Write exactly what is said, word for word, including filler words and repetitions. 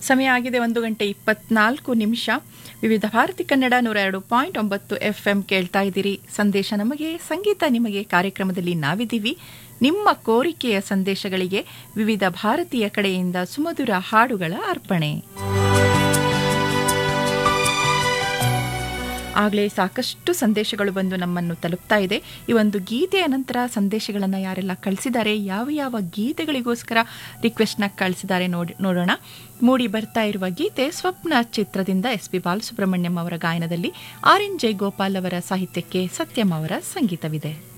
ಸಮಯ ಆಗಿದೆ ಒಂದು ಗಂಟೆ ಇಪ್ಪತ್ನಾಲ್ಕು ನಿಮಿಷ. ವಿವಿಧ ಭಾರತಿ ಕನ್ನಡ ನೂರ ಎರಡು ಪಾಯಿಂಟ್ ಒಂಬತ್ತು ಎಫ್ ಎಂ ಕೇಳ್ತಾ ಇದ್ದೀರಿ. ಸಂದೇಶ ನಮಗೆ, ಸಂಗೀತ ನಿಮಗೆ ಕಾರ್ಯಕ್ರಮದಲ್ಲಿ ನಾವಿದ್ದೀವಿ. ನಿಮ್ಮ ಕೋರಿಕೆಯ ಸಂದೇಶಗಳಿಗೆ ವಿವಿಧ ಭಾರತೀಯ ಕಡೆಯಿಂದ ಸುಮಧುರ ಹಾಡುಗಳ ಅರ್ಪಣೆ. ಆಗಲೇ ಸಾಕಷ್ಟು ಸಂದೇಶಗಳು ಬಂದು ನಮ್ಮನ್ನು ತಲುಪ್ತಾ ಇದೆ. ಈ ಒಂದು ಗೀತೆಯ ನಂತರ ಸಂದೇಶಗಳನ್ನು ಯಾರೆಲ್ಲ ಕಳಿಸಿದ್ದಾರೆ, ಯಾವ ಯಾವ ಗೀತೆಗಳಿಗೋಸ್ಕರ ರಿಕ್ವೆಸ್ಟ್ನ ಕಳಿಸಿದ್ದಾರೆ ನೋಡಿ ನೋಡೋಣ. ಮೂಡಿ ಬರ್ತಾ ಇರುವ ಗೀತೆ ಸ್ವಪ್ನ ಚಿತ್ರದಿಂದ ಎಸ್ ಪಿ ಬಾಲಸುಬ್ರಹ್ಮಣ್ಯಂ ಅವರ ಗಾಯನದಲ್ಲಿ, ಆರ್ ಎನ್ ಜಯಗೋಪಾಲ್ ಅವರ ಸಾಹಿತ್ಯಕ್ಕೆ ಸತ್ಯಂ ಅವರ ಸಂಗೀತವಿದೆ.